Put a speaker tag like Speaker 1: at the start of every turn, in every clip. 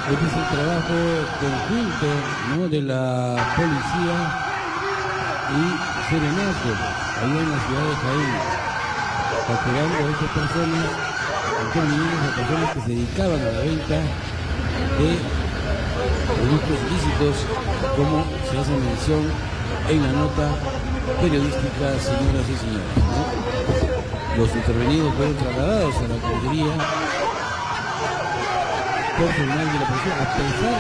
Speaker 1: Este es el trabajo conjunto, ¿no?, de la policía y Serenazgo, allá en la ciudad de Jaén, capturando a estas personas, a personas que se dedicaban a la venta de productos ilícitos, como se hace mención en la nota periodística, señoras y señores, ¿no? Los intervenidos fueron trasladados a la comisaría personal de la policía, a pesar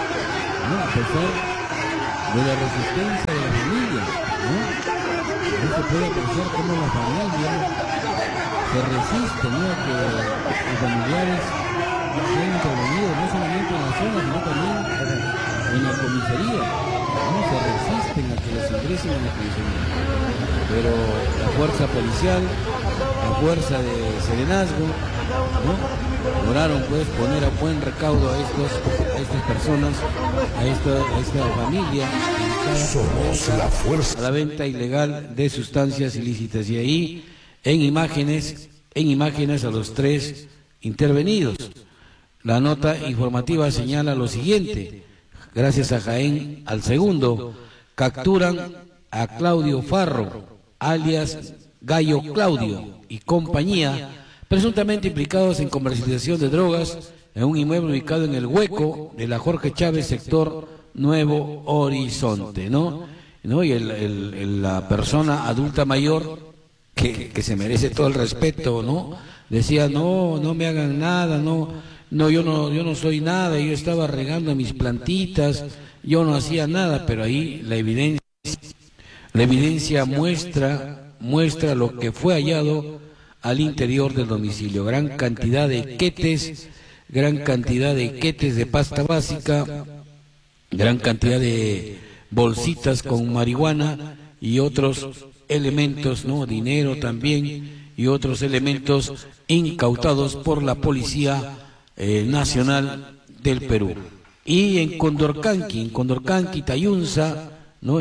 Speaker 1: de la resistencia de la familia, ¿no? No se puede apreciar cómo la familia se resiste, ¿no?, a que los familiares sean intervenidos, no solamente en la zona, sino también en la comisaría, ¿no? Se resisten a que les ingresen en la comisaría. Pero la fuerza policial, la fuerza de Serenazgo, ¿no?, lograron pues poner a buen recaudo a estas personas, a esta familia,
Speaker 2: somos la fuerza,
Speaker 1: a la venta ilegal de sustancias ilícitas. Y ahí en imágenes a los tres intervenidos. La nota informativa señala lo siguiente: gracias a Jaén al segundo, capturan a Claudio Farro, alias Gallo Claudio, y compañía, presuntamente implicados en comercialización de drogas en un inmueble ubicado en el Hueco de la Jorge Chávez, sector Nuevo Horizonte, ¿no? Y la persona adulta mayor, que se merece todo el respeto, ¿no?, decía: no me hagan nada, yo no soy nada, yo estaba regando mis plantitas, yo no hacía nada. Pero ahí la evidencia muestra lo que fue hallado al interior del domicilio: gran cantidad de quetes de pasta básica, gran cantidad de bolsitas con marihuana y otros elementos, ¿no?, dinero también, y otros elementos incautados por la Policía Nacional del Perú. Y en Condorcanqui, Tayunza, ¿no?,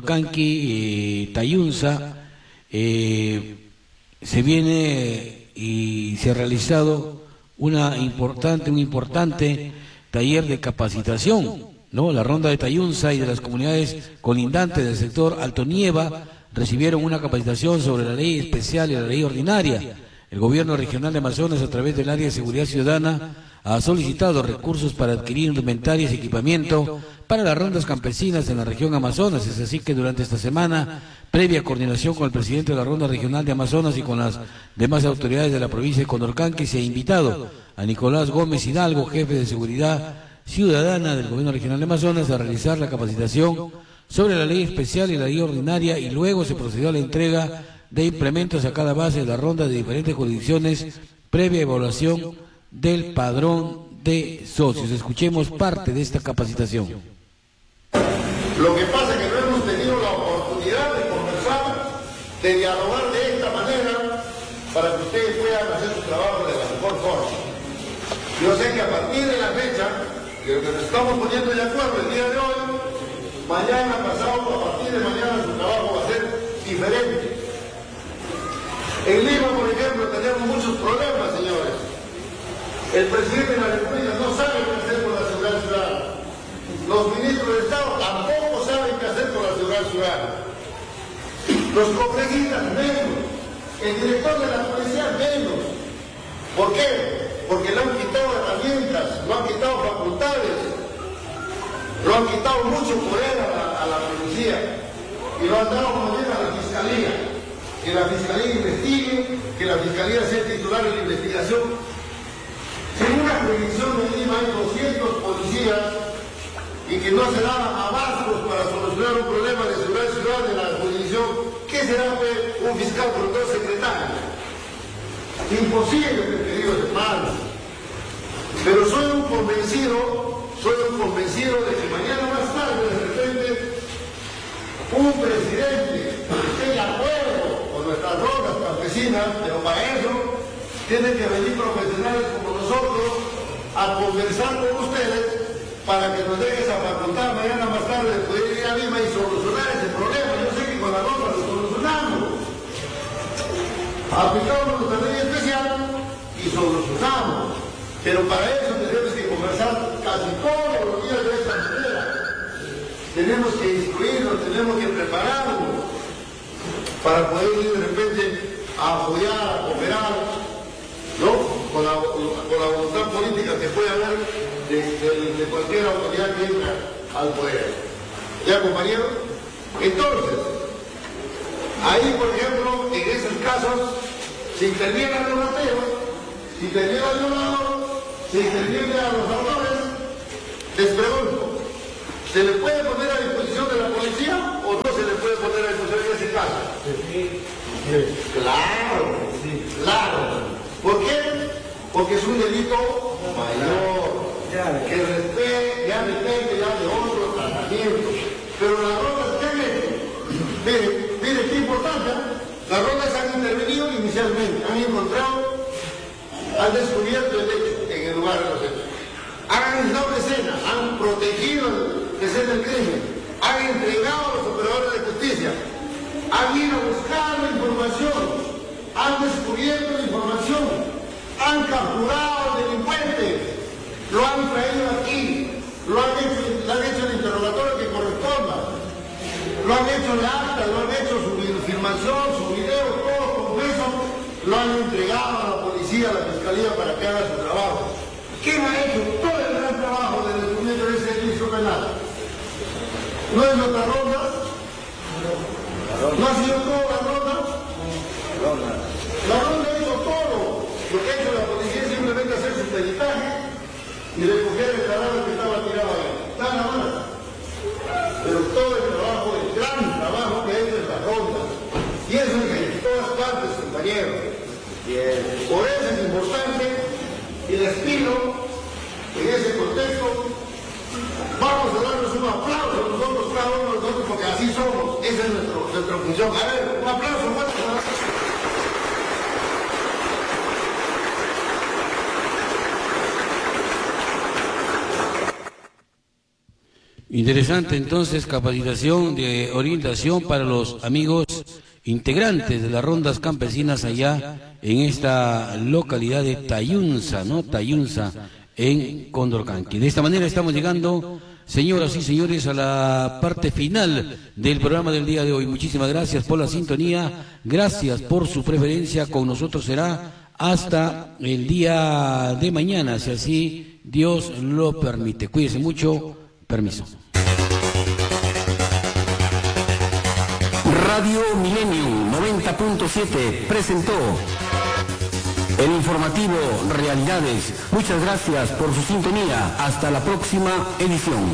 Speaker 1: se viene y se ha realizado un importante taller de capacitación, ¿no? La ronda de Tayunza y de las comunidades colindantes del sector Alto Nieva recibieron una capacitación sobre la ley especial y la ley ordinaria. El gobierno regional de Amazonas, a través del área de seguridad ciudadana, ha solicitado recursos para adquirir indumentarias y equipamiento para las rondas campesinas en la región Amazonas. Es así que durante esta semana, previa coordinación con el presidente de la Ronda Regional de Amazonas y con las demás autoridades de la provincia de Condorcanqui, se ha invitado a Nicolás Gómez Hidalgo, jefe de seguridad ciudadana del gobierno regional de Amazonas, a realizar la capacitación sobre la ley especial y la ley ordinaria, y luego se procedió a la entrega de implementos a cada base de la ronda de diferentes jurisdicciones, previa evaluación del padrón de socios. Escuchemos parte de esta capacitación.
Speaker 3: Lo que pasa es que no hemos tenido la oportunidad de conversar, de dialogar de esta manera, para que ustedes puedan hacer su trabajo de la mejor forma. Yo sé que a partir de la fecha, que nos estamos poniendo de acuerdo el día de hoy, mañana, pasado, a partir de mañana su trabajo va a ser diferente. En Lima, por ejemplo, tenemos muchos problemas, señores. El presidente de la República no sabe qué hacer con la seguridad ciudadana. Los ministros de Estado tampoco saben qué hacer con la seguridad ciudadana. Los congresistas menos. El director de la policía menos. ¿Por qué? Porque le han quitado herramientas, lo han quitado facultades, lo han quitado mucho poder a la policía y lo han dado poder a la fiscalía. Que la fiscalía investigue, que la fiscalía sea titular de la investigación. Si en una jurisdicción de Lima hay 200 policías y que no se dan abastos para solucionar un problema de seguridad ciudadana en la jurisdicción, ¿qué será pues un fiscal con 2 secretarios? Imposible, mis queridos hermanos. Pero soy un convencido de que mañana más tarde, de repente, un presidente esté de acuerdo con nuestras rondas campesinas, pero para eso tienen que venir profesionales como nosotros a conversar con ustedes para que nos den esa facultad mañana más tarde de poder ir a Lima y solucionar ese problema. Yo sé que con la ronda lo solucionamos. Aplicamos nuestra ley especial y solucionamos. Pero para eso tenemos que conversar casi prepararnos para poder ir de repente a apoyar, a cooperar, ¿no? Con la voluntad política que puede haber de cualquier autoridad que entra al poder. ¿Ya, compañeros? Entonces, ahí, por ejemplo, en esos casos, se interviene a los rateros, se interviene al violador, se interviene a los autores. Les pregunto, ¿se le puede poner a disposición de la policía o no se le puede poner a disposición en ese caso? Claro, claro. ¿Por qué? Porque es un delito mayor, que respete, ya depende ya de otros tratamientos. Pero las rondas que han hecho, miren qué importante, las rondas han intervenido inicialmente, han encontrado, han descubierto el hecho en el lugar de los hechos. Han analizado la escena, han protegido la escena del crimen, han entregado a los operadores de justicia, han ido a buscar la información, han descubierto la información, han capturado al delincuente, lo han traído aquí, le han hecho el interrogatorio que corresponda, lo han hecho de acta, lo han hecho su filmación, su video, todo con eso, lo han entregado a la policía, a la fiscalía para que haga su trabajo. ¿Quién ha hecho todo el gran trabajo del descubrimiento de ese juicio penal? ¿No es otra ronda? ¿No ha sido toda la ronda? La ronda ha hecho todo. Lo que ha hecho la policía es simplemente hacer su peritaje y recoger el cadáver que estaba tirado ahí. Nada más. Pero todo el trabajo, el gran trabajo que ha hecho es la ronda. Y eso es en todas partes, compañeros. Por eso es importante y les pido, en ese contexto, vamos a darnos un aplauso a nosotros, cada uno de nosotros, porque así somos. Esa es nuestra función. A ver, un aplauso, fuerte.
Speaker 1: Interesante entonces, capacitación de orientación para los amigos integrantes de las rondas campesinas allá en esta localidad de Tayunza, ¿no? Tayunza, en Condorcanqui. De esta manera estamos llegando, señoras y señores, a la parte final del programa del día de hoy. Muchísimas gracias por la sintonía, gracias por su preferencia. Con nosotros será hasta el día de mañana, si así Dios lo permite. Cuídense mucho. Permiso.
Speaker 4: Radio Millennium 90.7 presentó el informativo Realidades. Muchas gracias por su sintonía. Hasta la próxima edición.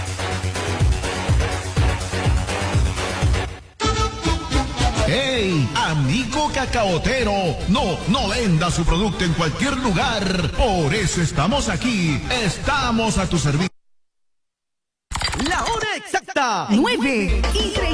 Speaker 2: ¡Hey, amigo cacaotero! No venda su producto en cualquier lugar. Por eso estamos aquí. Estamos a tu servicio.
Speaker 5: La hora exacta, 9:30.